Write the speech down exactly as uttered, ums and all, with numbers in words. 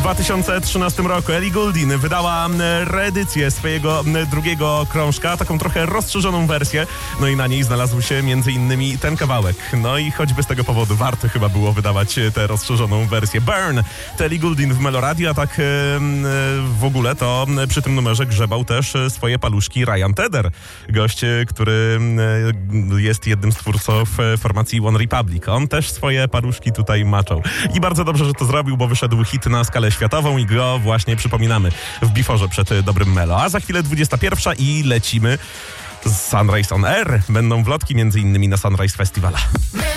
dwa tysiące trzynastym roku Ellie Goulding wydała reedycję swojego drugiego krążka, taką trochę rozszerzoną wersję, no i na niej znalazł się między innymi ten kawałek. No i choćby z tego powodu warto chyba było wydawać tę rozszerzoną wersję. Burn to Ellie Goulding w Meloradio, a tak w ogóle to przy tym numerze grzebał też swoje paluszki Ryan Tedder, gość, który jest jednym z twórców formacji One Republic. On też swoje paluszki tutaj maczał. I bardzo dobrze, że to zrobił, bo wyszedł hit na skalę światową i go właśnie przypominamy w biforze przed dobrym Melo. A za chwilę dwudziesta pierwsza i lecimy z Sunrise on Air. Będą wlotki między innymi na Sunrise Festivala.